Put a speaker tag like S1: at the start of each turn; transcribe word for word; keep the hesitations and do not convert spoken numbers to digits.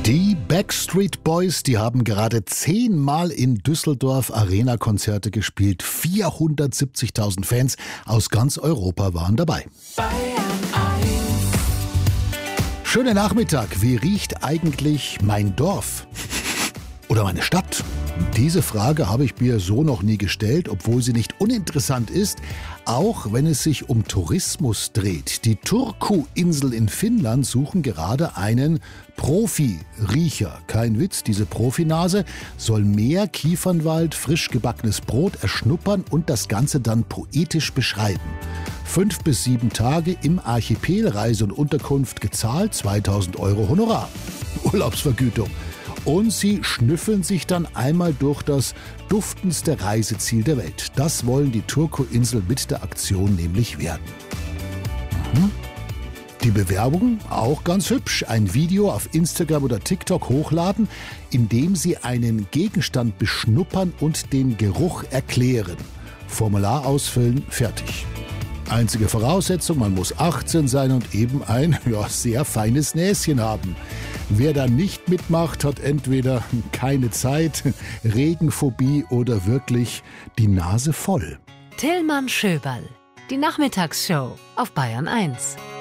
S1: Die Backstreet Boys, die haben gerade zehnmal in Düsseldorf Arena-Konzerte gespielt. vierhundertsiebzigtausend Fans aus ganz Europa waren dabei. Schönen Nachmittag. Wie riecht eigentlich mein Dorf? Oder meine Stadt? Diese Frage habe ich mir so noch nie gestellt, obwohl sie nicht uninteressant ist, auch wenn es sich um Tourismus dreht. Die Turku-Insel in Finnland suchen gerade einen Profi-Riecher. Kein Witz, diese Profinase soll mehr Kiefernwald, frisch gebackenes Brot erschnuppern und das Ganze dann poetisch beschreiben. Fünf bis sieben Tage im Archipel, Reise und Unterkunft gezahlt, zweitausend Euro Honorar. Urlaubsvergütung. Und sie schnüffeln sich dann einmal durch das duftendste Reiseziel der Welt. Das wollen die Turku-Insel mit der Aktion nämlich werden. Mhm. Die Bewerbung auch ganz hübsch. Ein Video auf Instagram oder TikTok hochladen, in dem sie einen Gegenstand beschnuppern und den Geruch erklären. Formular ausfüllen, fertig. Einzige Voraussetzung, man muss achtzehn sein und eben ein ja, sehr feines Näschen haben. Wer da nicht mitmacht, hat entweder keine Zeit, Regenphobie oder wirklich die Nase voll.
S2: Tillmann Schöberl, die Nachmittagsshow auf Bayern eins.